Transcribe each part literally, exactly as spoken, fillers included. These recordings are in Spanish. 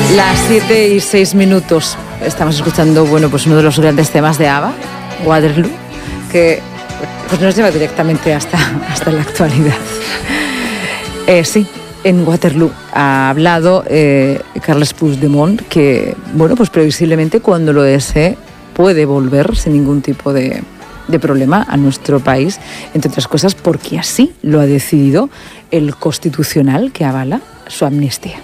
Las siete y seis minutos. Estamos escuchando, bueno, pues uno de los grandes temas de ABBA, Waterloo, que pues nos lleva directamente hasta, hasta la actualidad. Eh, sí, en Waterloo ha hablado eh, Carles Puigdemont, que, bueno, pues previsiblemente cuando lo desee puede volver sin ningún tipo de, de problema a nuestro país, entre otras cosas porque así lo ha decidido el Constitucional que avala su amnistía.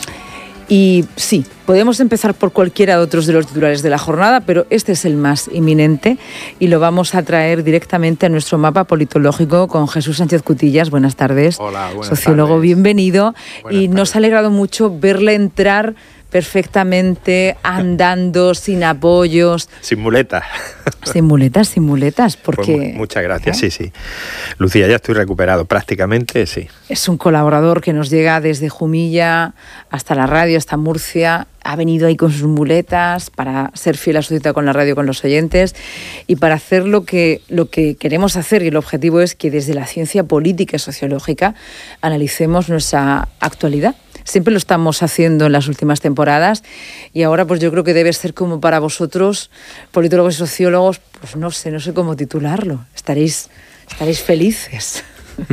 Y sí, podemos empezar por cualquiera de otros de los titulares de la jornada, pero este es el más inminente y lo vamos a traer directamente a nuestro mapa politológico con Jesús Sánchez Cutillas. Buenas tardes. Hola, buenas sociólogo, tardes. Bienvenido. Buenas y nos tardes. ha alegrado mucho verle entrar perfectamente, andando, sin apoyos. Sin muletas. Sin muletas, sin muletas, porque... Pues mu- muchas gracias, ¿eh? sí, sí. Lucía, ya estoy recuperado, prácticamente sí. Es un colaborador que nos llega desde Jumilla hasta la radio, hasta Murcia. Ha venido ahí con sus muletas para ser fiel a su cita con la radio, con los oyentes y para hacer lo que, lo que queremos hacer. Y el objetivo es que desde la ciencia política y sociológica analicemos nuestra actualidad. Siempre lo estamos haciendo en las últimas temporadas y ahora pues yo creo que debe ser como para vosotros, politólogos y sociólogos, pues no sé, no sé cómo titularlo. Estaréis, estaréis felices.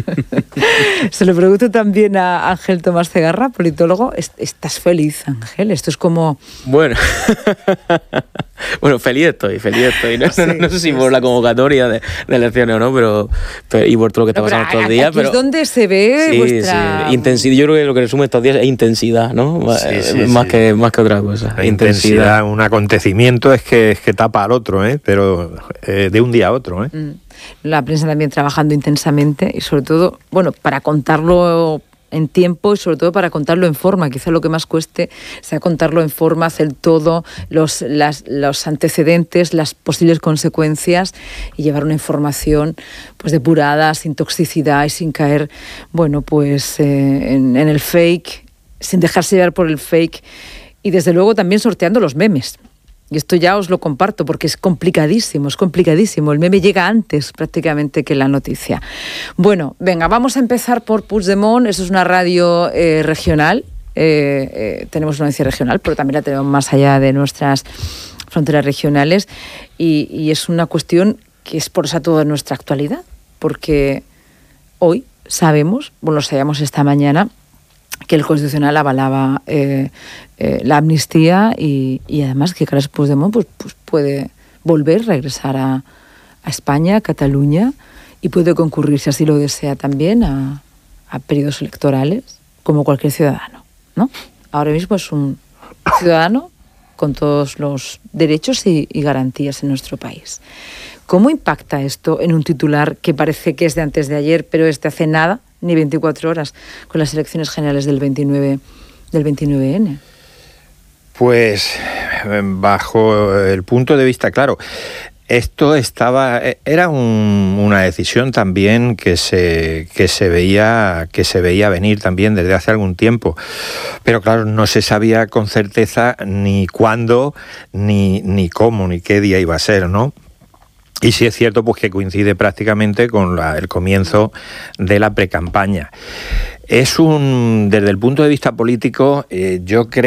Se lo pregunto también a Ángel Tomás Cegarra, politólogo. ¿Estás feliz, Ángel? Esto es como... Bueno, bueno, feliz estoy, feliz estoy. No, Sí, no, no sé si sí, por sí. la convocatoria de, de elecciones o no, pero, pero y por todo lo que está No, pero pasando estos aquí días. Pero es donde se ve sí, vuestra... sí, intensidad. Yo creo que lo que resume estos días es intensidad, ¿no? Sí, Eh, sí, más sí. que más que otra cosa. La intensidad, un acontecimiento es que, es que tapa al otro, ¿eh? Pero eh, de un día a otro, ¿eh? Mm. La prensa también trabajando intensamente y sobre todo, bueno, para contarlo en tiempo y sobre todo para contarlo en forma. Quizá lo que más cueste sea contarlo en forma, hacer todo, los, las, los antecedentes, las posibles consecuencias y llevar una información pues depurada, sin toxicidad y sin caer, bueno, pues eh, en, en el fake, sin dejarse llevar por el fake y desde luego también sorteando los memes. Y esto ya os lo comparto porque es complicadísimo, es complicadísimo. El meme llega antes prácticamente que la noticia. Bueno, venga, vamos a empezar por Puigdemont. Eso es una radio eh, regional. Eh, eh, tenemos una audiencia regional, pero también la tenemos más allá de nuestras fronteras regionales. Y, y es una cuestión que es por eso toda nuestra actualidad. Porque hoy sabemos, bueno, lo sabíamos esta mañana, que el Constitucional avalaba eh, eh, la amnistía y, y además que Carles Puigdemont pues, pues puede volver, regresar a, a España, a Cataluña y puede concurrir, si así lo desea, también a, a periodos electorales como cualquier ciudadano, ¿no? Ahora mismo es un ciudadano con todos los derechos y, y garantías en nuestro país. ¿Cómo impacta esto en un titular que parece que es de antes de ayer, pero es de hace nada, ni veinticuatro horas, con las elecciones generales del veintinueve, del veintinueve ene? Pues bajo el punto de vista, claro, esto estaba, era un, una decisión también que se, que se veía, que se veía venir también desde hace algún tiempo, pero claro, no se sabía con certeza ni cuándo, ni, ni cómo, ni qué día iba a ser, ¿no? Y sí es cierto pues que coincide prácticamente con la, el comienzo de la precampaña. Es un, desde el punto de vista político, eh, yo creo